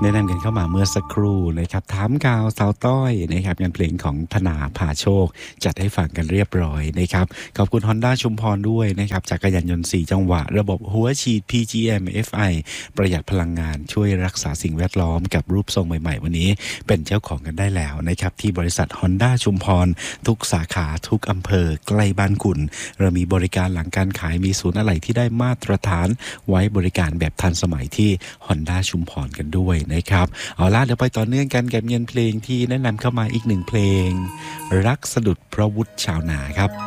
แนะนำกันเข้ามาเมื่อสักครู่นะครับถามข่าวสาวต้อยนะครับงานเพลงของธนาภาโชคจัดให้ฟังกันเรียบร้อยนะครับขอบคุณ Honda ชุมพรด้วยนะครับจักรยานยนต์4จังหวะระบบหัวฉีด PGM FI ประหยัดพลังงานช่วยรักษาสิ่งแวดล้อมกับรูปทรงใหม่ๆวันนี้เป็นเจ้าของกันได้แล้วนะครับที่บริษัท Honda ชุมพรทุกสาขาทุกอำเภอใกล้บ้านคุณเรามีบริการหลังการขายมีศูนย์อะไหล่ที่ได้มาตรฐานไว้บริการแบบทันสมัยที่ Honda ชุมพรกันด้วยนะครับเอาล่ะเดี๋ยวไปต่อเนื่องกันกับเงินเพลงที่แนะนำเข้ามาอีกหนึ่งเพลงรักสะดุดเพราะวุฒิชาวนาครับ